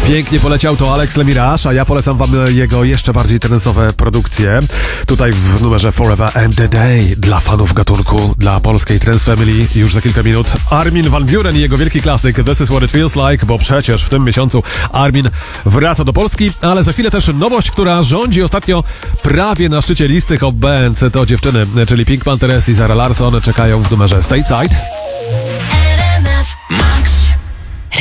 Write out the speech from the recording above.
Pięknie poleciał to Alex Lemirage, a ja polecam wam jego jeszcze bardziej trensowe produkcje. Tutaj w numerze Forever and the Day dla fanów gatunku, dla polskiej Trance Family już za kilka minut Armin van Buuren i jego wielki klasyk This is what it feels like, bo przecież w tym miesiącu Armin wraca do Polski, ale za chwilę też nowość, która rządzi ostatnio prawie na szczycie listy Hot Bands. To dziewczyny, czyli Pink Panthers i Zara Larsson czekają w numerze Stateside.